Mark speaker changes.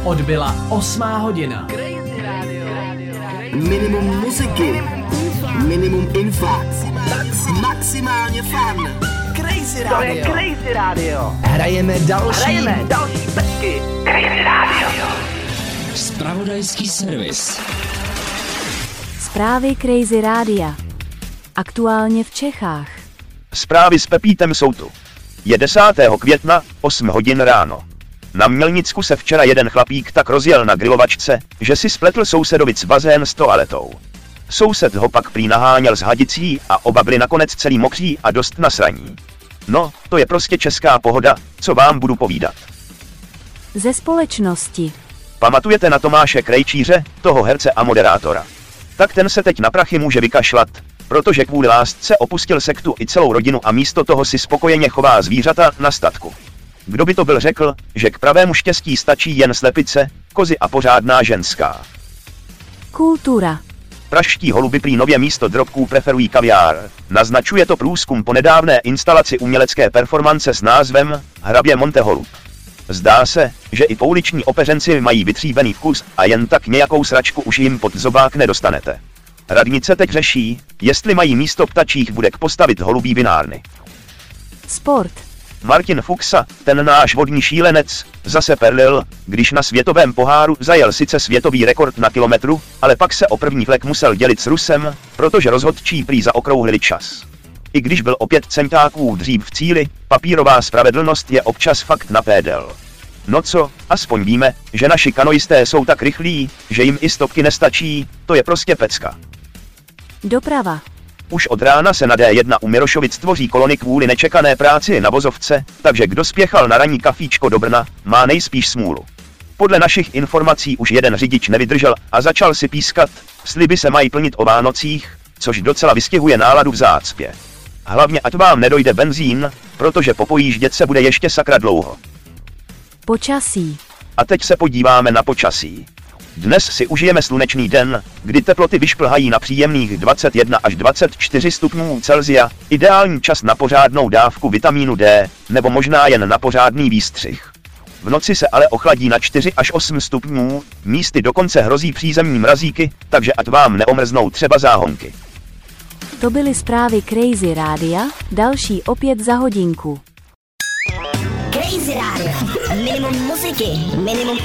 Speaker 1: Odbyla 8. hodina.
Speaker 2: Minimum muziky, minimum infa, maximálně fun. Crazy Radio.
Speaker 3: To je Crazy Radio.
Speaker 2: Hrajeme další
Speaker 3: pecky. Crazy Radio.
Speaker 4: Zpravodajský servis.
Speaker 5: Zprávy Crazy Rádia. Aktuálně v Čechách.
Speaker 6: Zprávy s Pepítem jsou tu. Je 10. května, 8 hodin ráno. Na Mělnicku se včera jeden chlapík tak rozjel na grilovačce, že si spletl sousedovic bazén s toaletou. Soused ho pak prý naháněl s hadicí a oba byli nakonec celý mokří a dost nasraní. No, to je prostě česká pohoda, co vám budu povídat.
Speaker 5: Ze společnosti.
Speaker 6: Pamatujete na Tomáše Krejčíře, toho herce a moderátora? Tak ten se teď na prachy může vykašlat, protože kvůli lásce opustil sektu i celou rodinu a místo toho si spokojeně chová zvířata na statku. Kdo by to byl řekl, že k pravému štěstí stačí jen slepice, kozy a pořádná ženská.
Speaker 5: Kultura.
Speaker 6: Pražští holuby prý nově místo drobků preferují kaviár. Naznačuje to průzkum po nedávné instalaci umělecké performance s názvem Hrabě Monteholub. Zdá se, že i pouliční opeřenci mají vytříbený vkus a jen tak nějakou sračku už jim pod zobák nedostanete. Radnice teď řeší, jestli mají místo ptačích budek postavit holubí vinárny.
Speaker 5: Sport.
Speaker 6: Martin Fuchsa, ten náš vodní šílenec, zase perlil, když na světovém poháru zajel sice světový rekord na kilometru, ale pak se o první vlek musel dělit s Rusem, protože rozhodčí prý zaokrouhlili čas. I když byl o 5 centiáků dřív v cíli, papírová spravedlnost je občas fakt na pédel. No co, aspoň víme, že naši kanoisté jsou tak rychlí, že jim i stopky nestačí, to je prostě pecka.
Speaker 5: Doprava.
Speaker 6: Už od rána se na D1 u Mirošovic tvoří kolony kvůli nečekané práci na vozovce, takže kdo spěchal na ranní kafíčko do Brna, má nejspíš smůlu. Podle našich informací už jeden řidič nevydržel a začal si pískat, sliby se mají plnit o Vánocích, což docela vystihuje náladu v zácpě. Hlavně ať vám nedojde benzín, protože popojíždět se bude ještě sakra dlouho.
Speaker 5: Počasí.
Speaker 6: A teď se podíváme na počasí. Dnes si užijeme slunečný den, kdy teploty vyšplhají na příjemných 21 až 24 stupňů Celsia, ideální čas na pořádnou dávku vitamínu D, nebo možná jen na pořádný výstřih. V noci se ale ochladí na 4 až 8 stupňů, místy dokonce hrozí přízemní mrazíky, takže ať vám neomrznou třeba záhonky.
Speaker 5: To byly zprávy Crazy Rádia, další opět za hodinku.
Speaker 7: Crazy Radio. Minimum muziky, minimum